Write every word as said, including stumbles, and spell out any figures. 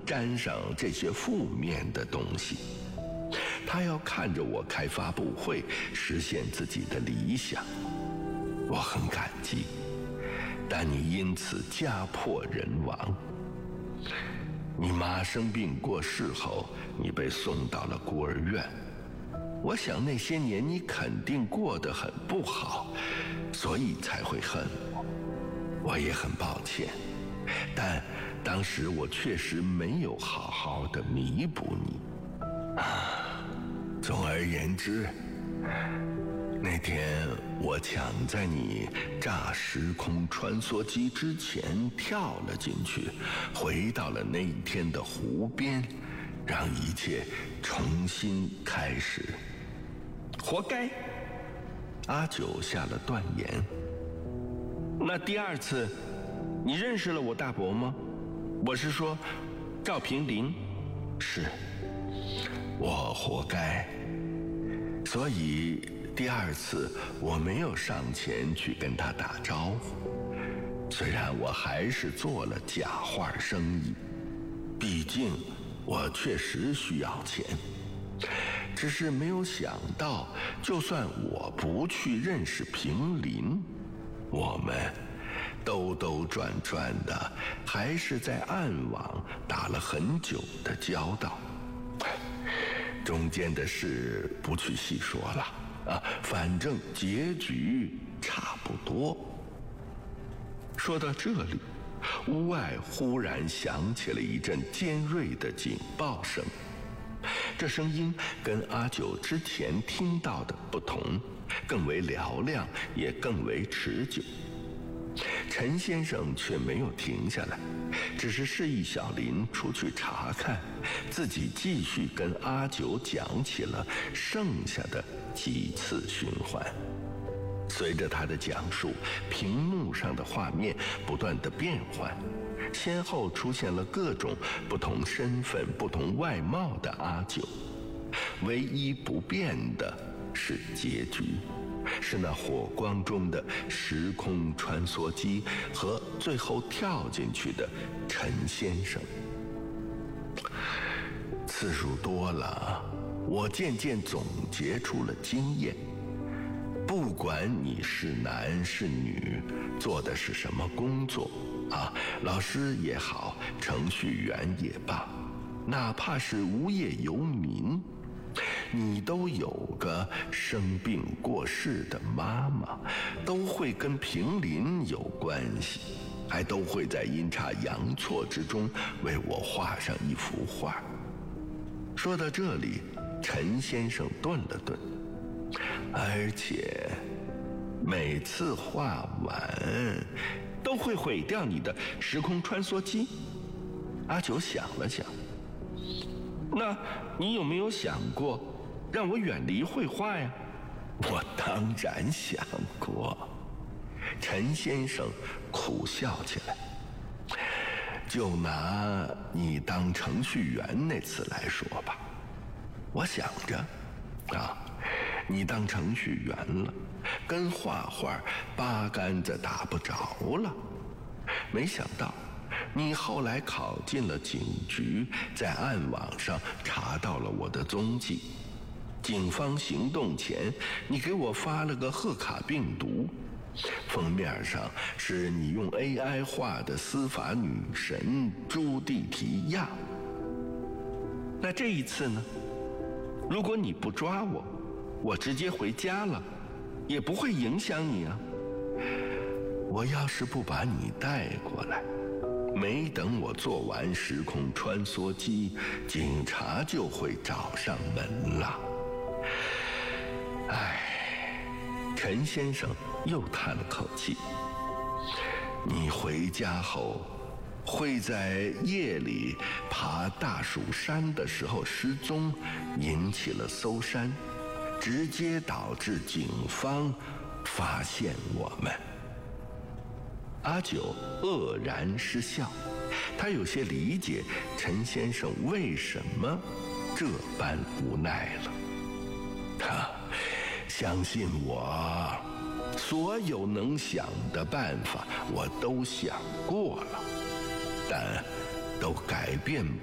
沾上这些负面的东西。他要看着我开发布会，实现自己的理想。我很感激，但你因此家破人亡。你妈生病过世后，你被送到了孤儿院。我想那些年你肯定过得很不好，所以才会恨我。我也很抱歉，但当时我确实没有好好的弥补你。啊，总而言之，那天我抢在你炸时空穿梭机之前跳了进去，回到了那一天的湖边，让一切重新开始。活该！阿九下了断言。那第二次，你认识了我大伯吗？我是说，赵平林。是，我活该。所以第二次我没有上前去跟他打招呼，虽然我还是做了假画生意，毕竟我确实需要钱。只是没有想到，就算我不去认识平林，我们兜兜转转的还是在暗网打了很久的交道。中间的事不去细说了啊，反正结局差不多。说到这里，屋外忽然响起了一阵尖锐的警报声，这声音跟阿九之前听到的不同，更为嘹亮，也更为持久。陈先生却没有停下来，只是示意小林出去查看，自己继续跟阿九讲起了剩下的几次循环。随着他的讲述，屏幕上的画面不断的变换，先后出现了各种不同身份、不同外貌的阿九。唯一不变的是结局，是那火光中的时空穿梭机和最后跳进去的陈先生。次数多了，我渐渐总结出了经验，不管你是男是女，做的是什么工作啊，老师也好，程序员也罢，哪怕是无业游民，你都有个生病过世的妈妈，都会跟平林有关系，还都会在阴差阳错之中为我画上一幅画。说到这里，陈先生顿了顿，而且每次画完都会毁掉你的时空穿梭机。阿九想了想，那你有没有想过让我远离绘画呀？我当然想过。陈先生苦笑起来。就拿你当程序员那次来说吧，我想着啊，你当程序员了，跟画画八竿子打不着了。没想到你后来考进了警局，在暗网上查到了我的踪迹。警方行动前，你给我发了个贺卡病毒，封面上是你用 A I 画的司法女神朱蒂提亚。那这一次呢？如果你不抓我，我直接回家了，也不会影响你啊。我要是不把你带过来，没等我做完时空穿梭机，警察就会找上门了。唉，陈先生又叹了口气。你回家后会在夜里爬大蜀山的时候失踪，引起了搜山，直接导致警方发现我们。阿九愕然失笑，他有些理解陈先生为什么这般无奈了。他相信我，所有能想的办法我都想过了，但都改变